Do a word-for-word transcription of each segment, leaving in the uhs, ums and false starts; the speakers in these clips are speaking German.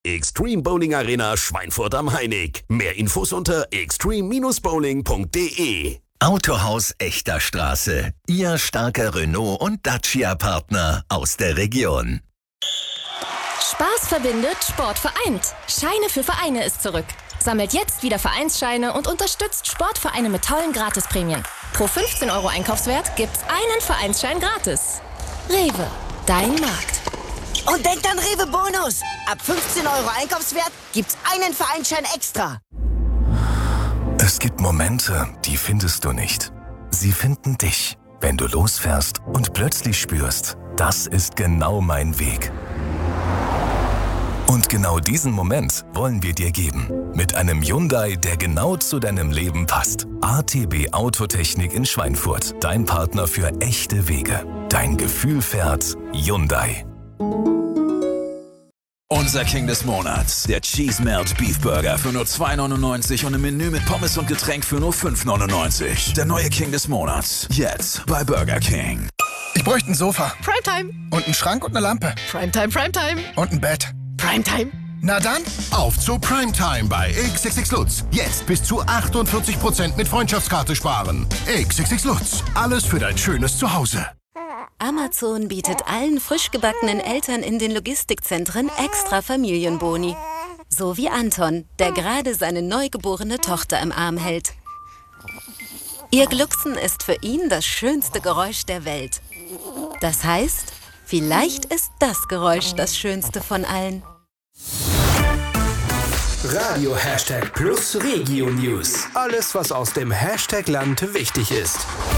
Extreme Bowling Arena Schweinfurt am Heinig. Mehr Infos unter extreme Bindestrich bowling Punkt de. Autohaus Echter Straße. Ihr starker Renault- und Dacia-Partner aus der Region. Spaß verbindet, Sport vereint. Scheine für Vereine ist zurück. Sammelt jetzt wieder Vereinsscheine und unterstützt Sportvereine mit tollen Gratisprämien. Pro fünfzehn Euro Einkaufswert gibt's einen Vereinsschein gratis. Rewe, dein Markt. Und denkt an Rewe Bonus. Ab fünfzehn Euro Einkaufswert gibt's einen Vereinsschein extra. Es gibt Momente, die findest du nicht. Sie finden dich, wenn du losfährst und plötzlich spürst, das ist genau mein Weg. Und genau diesen Moment wollen wir dir geben. Mit einem Hyundai, der genau zu deinem Leben passt. A T B Autotechnik in Schweinfurt. Dein Partner für echte Wege. Dein Gefühl fährt Hyundai. Unser King des Monats, der Cheese Melt Beef Burger für nur zwei neunundneunzig und ein Menü mit Pommes und Getränk für nur fünf neunundneunzig. Der neue King des Monats, jetzt bei Burger King. Ich bräuchte ein Sofa. Primetime. Und einen Schrank und eine Lampe. Primetime, Primetime. Und ein Bett. Primetime. Na dann, auf zu Primetime bei X X X Lutz. Jetzt bis zu achtundvierzig Prozent mit Freundschaftskarte sparen. X X X Lutz. Alles für dein schönes Zuhause. Amazon bietet allen frisch gebackenen Eltern in den Logistikzentren extra Familienboni. So wie Anton, der gerade seine neugeborene Tochter im Arm hält. Ihr Glucksen ist für ihn das schönste Geräusch der Welt. Das heißt, vielleicht ist das Geräusch das schönste von allen. Radio Hashtag Plus Regio News. Alles, was aus dem Hashtag-Land wichtig ist.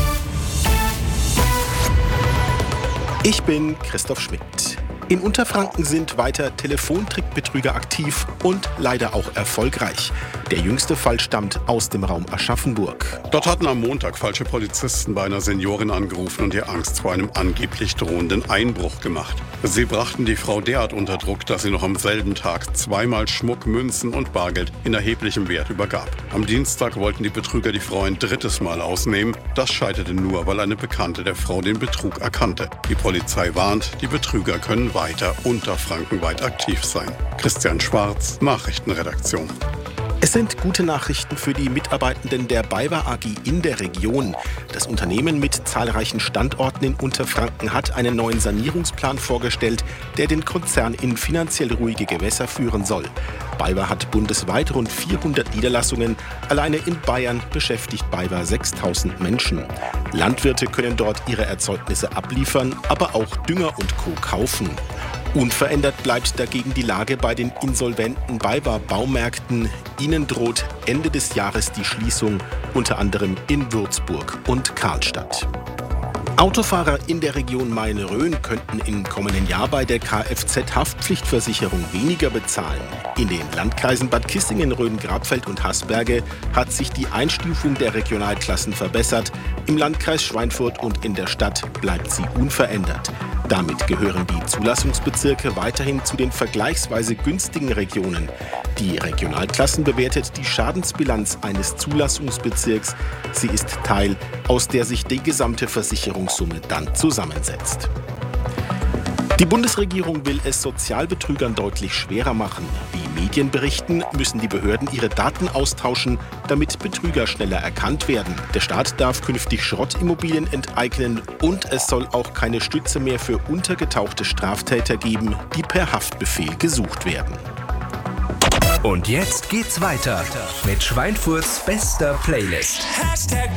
Ich bin Christoph Schmidt. In Unterfranken sind weiter Telefontrickbetrüger aktiv und leider auch erfolgreich. Der jüngste Fall stammt aus dem Raum Aschaffenburg. Dort hatten am Montag falsche Polizisten bei einer Seniorin angerufen und ihr Angst vor einem angeblich drohenden Einbruch gemacht. Sie brachten die Frau derart unter Druck, dass sie noch am selben Tag zweimal Schmuck, Münzen und Bargeld in erheblichem Wert übergab. Am Dienstag wollten die Betrüger die Frau ein drittes Mal ausnehmen. Das scheiterte nur, weil eine Bekannte der Frau den Betrug erkannte. Die Polizei warnt, die Betrüger können weiter unterfrankenweit aktiv sein. Christian Schwarz, Nachrichtenredaktion. Es sind gute Nachrichten für die Mitarbeitenden der BayWa A G in der Region. Das Unternehmen mit zahlreichen Standorten in Unterfranken hat einen neuen Sanierungsplan vorgestellt, der den Konzern in finanziell ruhige Gewässer führen soll. BayWa hat bundesweit rund vierhundert Niederlassungen. Alleine in Bayern beschäftigt BayWa sechstausend Menschen. Landwirte können dort ihre Erzeugnisse abliefern, aber auch Dünger und Co. kaufen. Unverändert bleibt dagegen die Lage bei den insolventen BayWa-Baumärkten. Ihnen droht Ende des Jahres die Schließung, unter anderem in Würzburg und Karlstadt. Autofahrer in der Region Main-Rhön könnten im kommenden Jahr bei der Kfz-Haftpflichtversicherung weniger bezahlen. In den Landkreisen Bad Kissingen, Rhön-Grabfeld und Hasberge hat sich die Einstufung der Regionalklassen verbessert. Im Landkreis Schweinfurt und in der Stadt bleibt sie unverändert. Damit gehören die Zulassungsbezirke weiterhin zu den vergleichsweise günstigen Regionen. Die Regionalklassen bewertet die Schadensbilanz eines Zulassungsbezirks. Sie ist Teil, aus der sich die gesamte Versicherungssumme dann zusammensetzt. Die Bundesregierung will es Sozialbetrügern deutlich schwerer machen. Wie Medien berichten, müssen die Behörden ihre Daten austauschen, damit Betrüger schneller erkannt werden. Der Staat darf künftig Schrottimmobilien enteignen und es soll auch keine Stütze mehr für untergetauchte Straftäter geben, die per Haftbefehl gesucht werden. Und jetzt geht's weiter mit Schweinfurts bester Playlist.